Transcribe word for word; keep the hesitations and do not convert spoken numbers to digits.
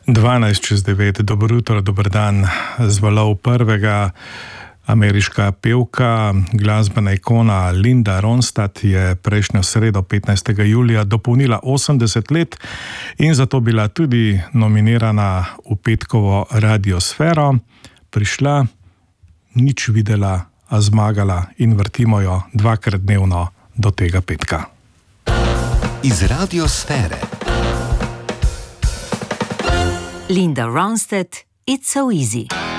dvanajst čez devet, dobro jutro, dober dan. Z valov prvega ameriška pevka, glasbena ikona Linda Ronstadt je prejšnjo sredo, petnajstega julija, dopolnila osemdeset let in zato bila tudi nominirana v petkovo radiosfero. Prišla, nič videla, a zmagala in vrtimo jo dvakrat dnevno do tega petka. Iz radiosfere. Linda Ronstadt, It's So Easy.